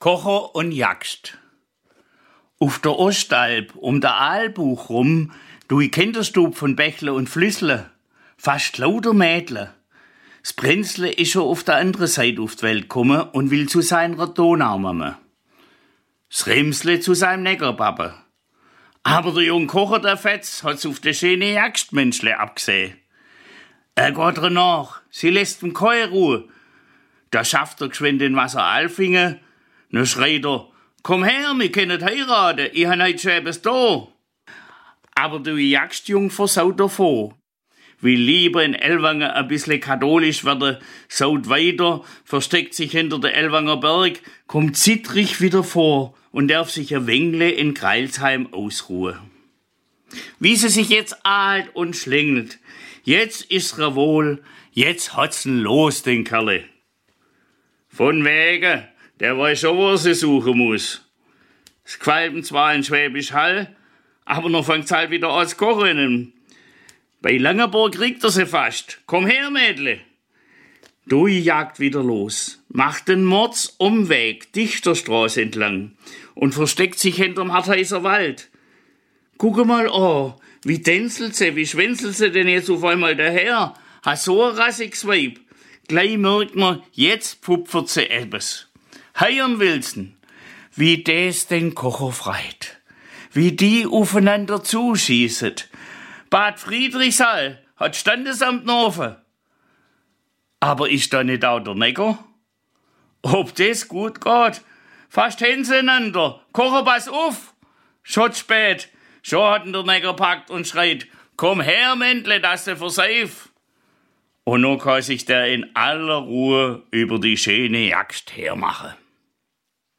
Kocher und Jagst. Auf der Ostalb um der Aalbuch rum, du i Kinderstub von Bächle und Flüssle, fast lauter Mädle. Das Prinzle ist schon auf der anderen Seite auf die Welt gekommen und will zu seiner Donaumame. Das Rimsle zu seinem Neckerpappe. Aber der junge Kocher, der Fetz, hat's auf de schöne Jagdmenschle abgesehen. Er geht ihr nach, sie lässt ihm keine Ruhe. Da schafft er geschwind den Wasser Alfingen, dann schreit er, komm her, wir können heiraten, ich han heut schon etwas da. Aber der Jagdjung versaut davor. Will lieber in Ellwangen ein bisschen katholisch werden, saut weiter, versteckt sich hinter der Ellwanger Berg, kommt zittrig wieder vor und darf sich ein Wengle in Greilsheim ausruhen. Wie sie sich jetzt ahlt und schlängelt, jetzt ist's ihr wohl, jetzt hat's ihn los, den Kerle. Von wegen, der weiß schon, wo er sie suchen muss. Es gefällt ihm zwar in Schwäbisch Hall, aber noch fängt's halt wieder an zu kochen. Bei Langerburg kriegt er sie fast. Komm her, Mädle. Du jagt wieder los, macht den Mordsumweg Dichterstraße entlang und versteckt sich hinterm Hartheiser Wald. Gucke mal an, wie tänzelt sie, wie schwänzelt sie denn jetzt auf einmal daher? Ha so ein rassiges Weib. Gleich merkt man, jetzt pupfert sie etwas. Heiern willsten, wie des den Kocher freit, wie die aufeinander zuschießen. Bad Friedrichshall hat Standesamt offen. Aber ist da nicht auch der Necker? Ob das gut geht? Fast hintereinander. Kocher, pass auf! Schon spät. Schon hat ihn der Necker packt und schreit, komm her, Mändle, dass du verseif. Und nun kann sich der in aller Ruhe über die schöne Jagd hermachen.